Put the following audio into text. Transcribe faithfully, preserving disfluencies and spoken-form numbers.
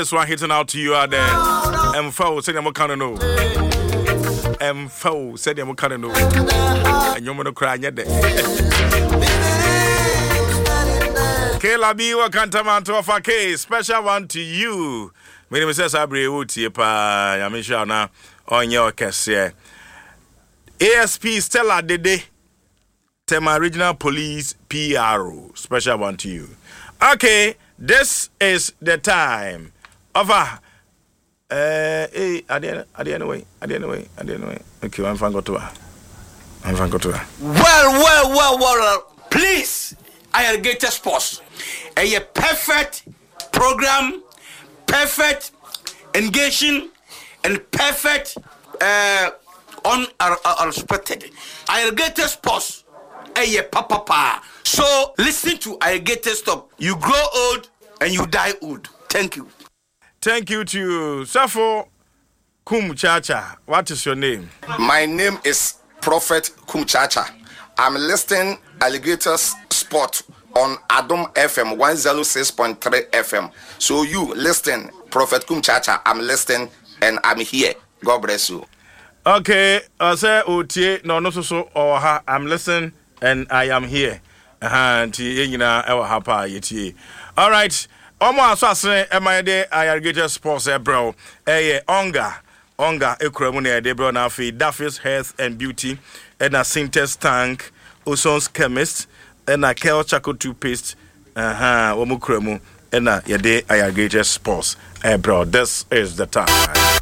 This one hitting out to you out there. M four said I'm kind of know. M four said I'm kind of know. And you're gonna cry yet. Kayla B, what can't man to offer K? Special one to you. My name is Sabri Uti pa. I'm sure now on your case. A S P Stella Dede. Tema Regional Police P R O. Special one to you. Okay, this is the time. Over. Uh, hey, I didn't, I didn't anyway, I didn't anyway, I didn't anyway. Okay, I'm fine. Go to her. I'm fine. Go to her. Well, well, well, well. Please, Alligator Sports, a perfect program, perfect engaging, and perfect uh, unexpected. Alligator Sports, a papa pa. So listen to Alligator Stop. You grow old and you die old. Thank you. Thank you to you. Safo Kumchacha. What is your name? My name is Prophet Kumchacha. I'm listening Alligator Sport on Adom F M one oh six point three F M. So you listen, Prophet Kumchacha. I'm listening and I'm here. God bless you. Okay, I say Otie no no so so or ha. I'm listening and I am here. Uh-huh. All right. Omo asase emade Alligator Sports e bro. Eh Onga. Onga ekramu na de bro na fi Daffy's Health and Beauty and a Syntex Tank, Ozon's Chemist and a Kel Chaco toothpaste. Aha, omo kramu and a yede Alligator Sports. Eh bro, this is the time.